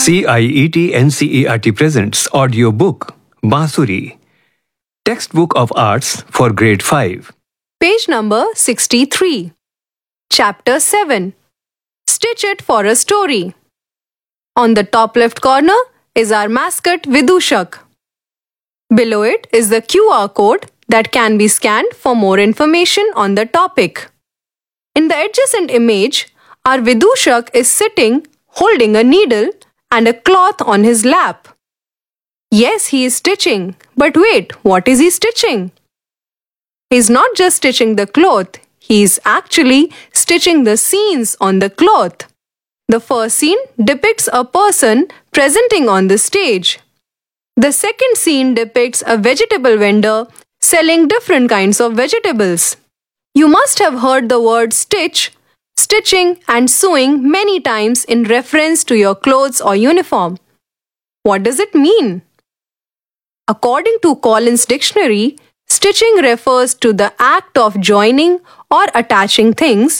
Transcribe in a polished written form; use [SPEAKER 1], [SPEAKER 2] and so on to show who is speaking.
[SPEAKER 1] CIET NCERT presents audiobook Bansuri, Textbook of Arts for Grade 5.
[SPEAKER 2] Page number 63. Chapter 7. Stitch it for a story. On the top left corner is our mascot Vidushak. Below it is the QR code that can be scanned for more information on the topic. In the adjacent image, our Vidushak is sitting holding a needle and a cloth on his lap. Yes, he is stitching, but wait, what is he stitching? He's not just stitching the cloth, he is actually stitching the scenes on the cloth. The first scene depicts a person presenting on the stage. The second scene depicts a vegetable vendor selling different kinds of vegetables. You must have heard the word stitch, stitching and sewing many times in reference to your clothes or uniform. What does it mean? According to Collins Dictionary, stitching refers to the act of joining or attaching things